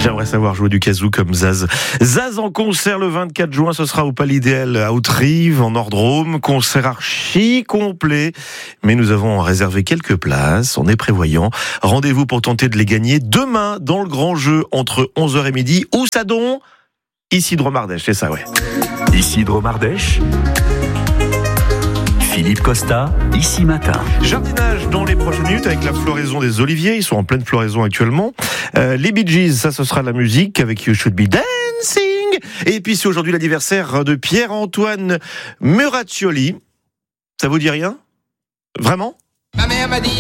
J'aimerais savoir jouer du kazoo comme Zaz. Zaz en concert le 24 juin, ce sera au Palais Idéal à Outreeve, en Nord-Drôme. Concert archi complet. Mais nous avons réservé quelques places, on est prévoyant. Rendez-vous pour tenter de les gagner demain dans le grand jeu entre 11h et midi. Où ça donc ? Ici Dromardèche, c'est ça, ouais. Ici Dromardèche. Philippe Costa, ici matin. Jardinage dans les prochaines minutes avec la floraison des oliviers. Ils sont en pleine floraison actuellement. Les Bee Gees, ça ce sera la musique avec You Should Be Dancing. Et puis c'est aujourd'hui l'anniversaire de Pierre-Antoine Muraccioli. Ça vous dit rien ? Vraiment ? Ma mère m'a dit